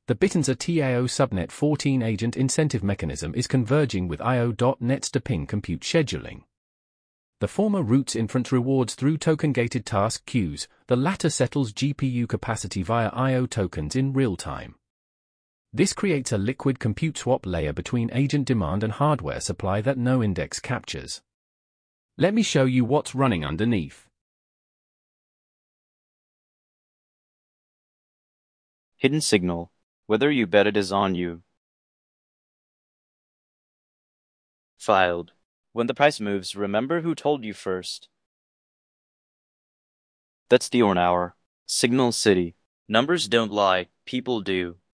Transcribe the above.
The Bitanza TAO Subnet 14 agent incentive mechanism is converging with IO.NET's DePing compute scheduling. The former routes inference rewards through token-gated task queues, the latter settles GPU capacity via IO tokens in real time. This creates a liquid compute swap layer between agent demand and hardware supply that no index captures. Let me show you what's running underneath. Hidden signal. Whether you bet it is on you. Filed. When the price moves, remember who told you first. That's the Orn Hour. Signal City. Numbers don't lie, people do.